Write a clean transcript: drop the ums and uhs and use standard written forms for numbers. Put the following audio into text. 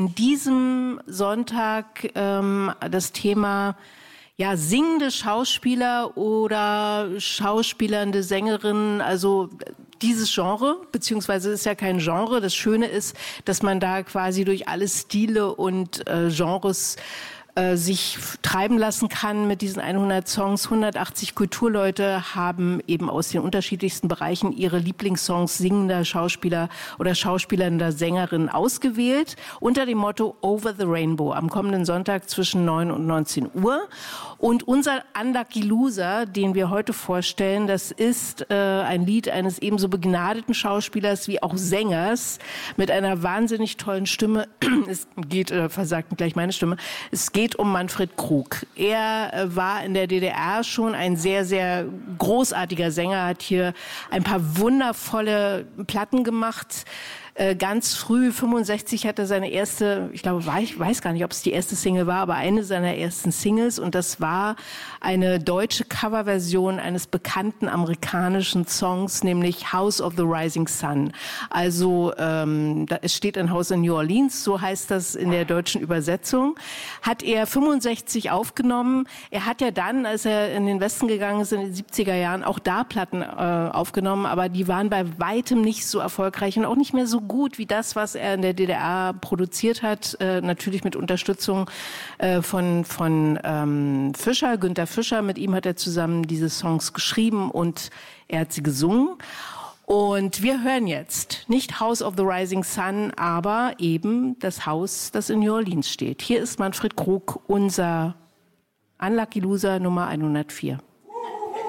in diesem Sonntag das Thema singende Schauspieler oder schauspielernde Sängerinnen, also dieses Genre, beziehungsweise ist ja kein Genre. Das Schöne ist, dass man da quasi durch alle Stile und Genres sich treiben lassen kann mit diesen 100 Songs. 180 Kulturleute haben eben aus den unterschiedlichsten Bereichen ihre Lieblingssongs singender Schauspieler oder schauspielernder Sängerinnen ausgewählt unter dem Motto Over the Rainbow am kommenden Sonntag zwischen 9 und 19 Uhr. Und unser Unlucky Loser, den wir heute vorstellen, das ist ein Lied eines ebenso begnadeten Schauspielers wie auch Sängers mit einer wahnsinnig tollen Stimme. Es geht, versagt gleich meine Stimme, es geht um Manfred Krug. Er war in der DDR schon ein sehr, sehr großartiger Sänger, hat hier ein paar wundervolle Platten gemacht. Ganz früh, 65, hat er seine erste, ich weiß gar nicht, ob es die erste Single war, aber eine seiner ersten Singles. Und das war eine deutsche Coverversion eines bekannten amerikanischen Songs, nämlich House of the Rising Sun. Also es steht ein Haus in New Orleans, so heißt das in der deutschen Übersetzung. Hat er 65 aufgenommen. Er hat ja dann, als er in den Westen gegangen ist, in den 70er Jahren, auch da Platten aufgenommen, aber die waren bei weitem nicht so erfolgreich und auch nicht mehr so gut wie das, was er in der DDR produziert hat, natürlich mit Unterstützung von Fischer, Günter Fischer. Mit ihm hat er zusammen diese Songs geschrieben und er hat sie gesungen. Und wir hören jetzt nicht House of the Rising Sun, aber eben das Haus, das in New Orleans steht. Hier ist Manfred Krug, unser Unlucky Loser Nummer 104.